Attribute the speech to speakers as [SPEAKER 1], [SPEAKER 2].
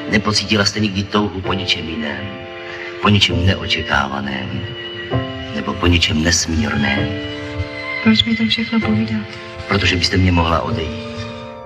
[SPEAKER 1] Nepocítila jste nikdy touhu po něčem jiném, po něčem neočekávaném, nebo po něčem nesmírném?
[SPEAKER 2] Proč mi to všechno povídáte?
[SPEAKER 1] Protože byste mě mohla odejít.